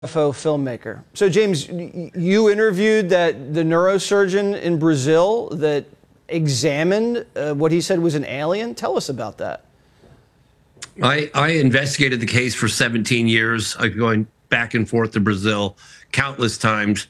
UFO filmmaker. So, James, you interviewed the neurosurgeon in Brazil that examined what he said was an alien. Tell us about that. I investigated the case for 17 years, going back and forth to Brazil countless times.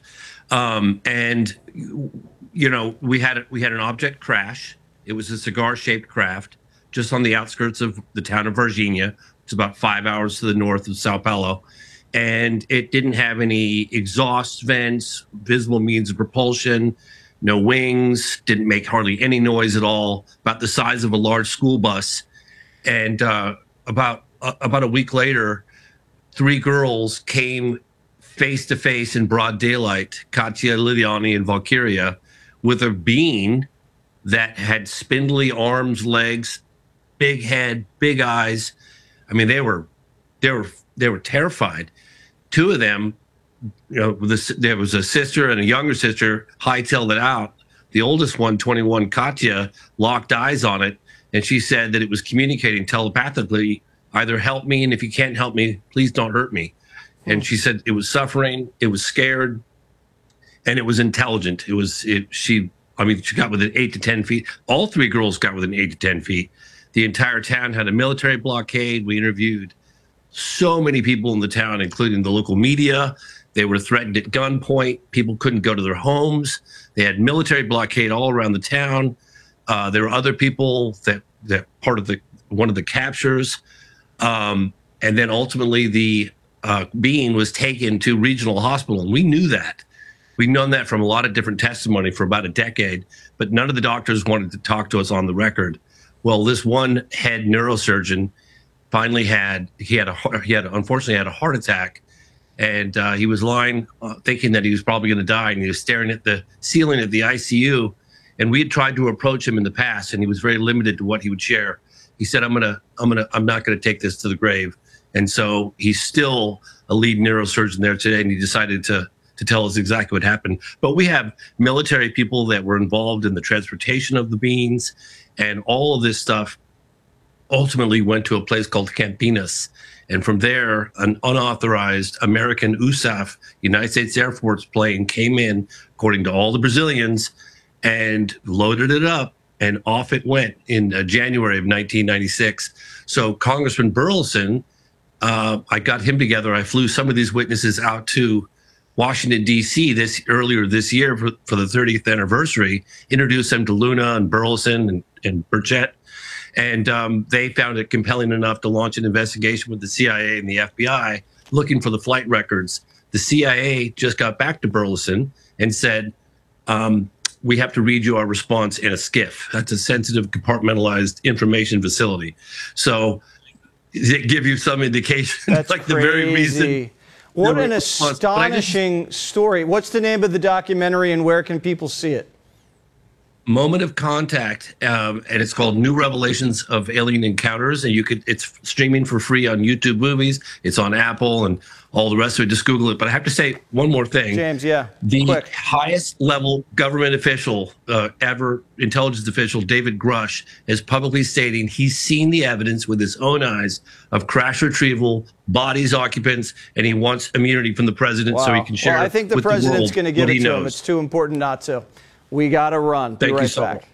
And, you know, we had an object crash. It was a cigar-shaped craft just on the outskirts of the town of Varginha. It's about 5 hours to the north of Sao Paulo. And it didn't have any exhaust vents, visible means of propulsion, no wings, didn't make hardly any noise at all, about the size of a large school bus. And about a week later, 3 girls came face to face in broad daylight, Katia, Liliani, and Valkyria, with a being that had spindly arms, legs, big head, big eyes. I mean, they were terrified. 2 of them, you know, there was a sister and a younger sister, hightailed it out. The oldest one, 21, Katia, locked eyes on it, and she said that it was communicating telepathically, either help me, and if you can't help me, please don't hurt me. And she said it was suffering, it was scared, and it was intelligent. She got within 8 to 10 feet. All 3 girls got within 8 to 10 feet. The entire town had a military blockade. We interviewed so many people in the town, including the local media. They were threatened at gunpoint. People couldn't go to their homes. They had military blockade all around the town. There were other people that part of one of the captures. And then ultimately the being was taken to regional hospital. And we knew that. We'd known that from a lot of different testimony for about a decade, but none of the doctors wanted to talk to us on the record. Well, this one head neurosurgeon finally unfortunately had a heart attack, and he was lying thinking that he was probably going to die, and he was staring at the ceiling at the ICU. And we had tried to approach him in the past, and he was very limited to what he would share. He said, I'm not going to take this to the grave. And so he's still a lead neurosurgeon there today, and he decided to tell us exactly what happened. But we have military people that were involved in the transportation of the beings, and all of this stuff ultimately went to a place called Campinas. And from there, an unauthorized American USAF, United States Air Force plane, came in, according to all the Brazilians, and loaded it up, and off it went in January of 1996. So Congressman Burleson, I got him together. I flew some of these witnesses out to Washington, D.C. earlier this year for the 30th anniversary, introduced them to Luna and Burleson and Burchett. And they found it compelling enough to launch an investigation with the CIA and the FBI looking for the flight records. The CIA just got back to Burleson and said, we have to read you our response in a SCIF. That's a sensitive compartmentalized information facility. So does it give you some indication? That's like crazy. The very reason. What an astonishing story. What's the name of the documentary, and where can people see it? Moment of Contact, and it's called New Revelations of Alien Encounters, and it's streaming for free on YouTube Movies. It's on Apple and all the rest of it. Just Google it. But I have to say one more thing. James, yeah. The highest level government official ever, intelligence official, David Grush, is publicly stating he's seen the evidence with his own eyes of crash retrieval, bodies, occupants, and he wants immunity from the president so he can share. Well, I think the president's going to give it to him. It's too important not to. We got to run. Be right back.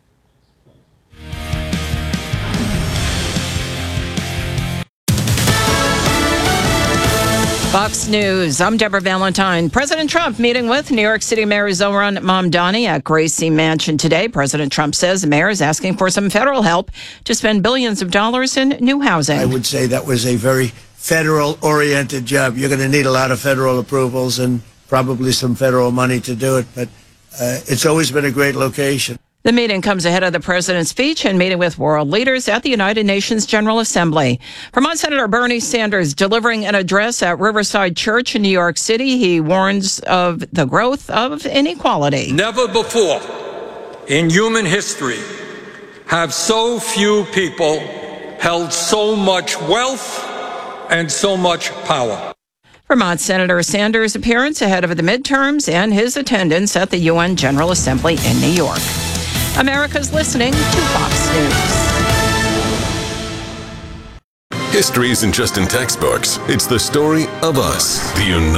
Fox News. I'm Deborah Valentine. President Trump meeting with New York City Mayor Zohran Mamdani at Gracie Mansion today. President Trump says the mayor is asking for some federal help to spend billions of dollars in new housing. I would say that was a very federal-oriented job. You're going to need a lot of federal approvals and probably some federal money to do it, but it's always been a great location. The meeting comes ahead of the president's speech and meeting with world leaders at the United Nations General Assembly. Vermont Senator Bernie Sanders delivering an address at Riverside Church in New York City. He warns of the growth of inequality. Never before in human history have so few people held so much wealth and so much power. Vermont Senator Sanders' appearance ahead of the midterms and his attendance at the UN General Assembly in New York. America's listening to Fox News. History isn't just in textbooks. It's the story of us, the United